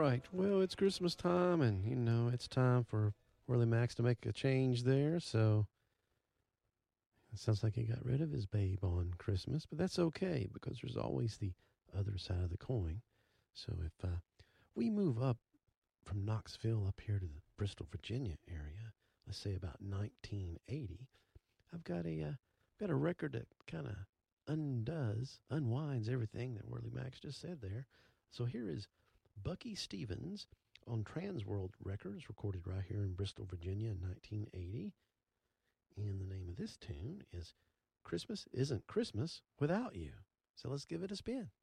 right. Well, it's Christmas time, and it's time for Whirly Max to make a change there. So it sounds like he got rid of his babe on Christmas, but that's okay because there's always the other side of the coin. So if we move up from Knoxville up here to the Bristol, Virginia area, let's say about 1980, I've got a record that kind of unwinds everything that Whirly Max just said there. So here is Bucky Stevens on Transworld Records, recorded right here in Bristol, Virginia in 1980. And the name of this tune is Christmas Isn't Christmas Without You. So let's give it a spin.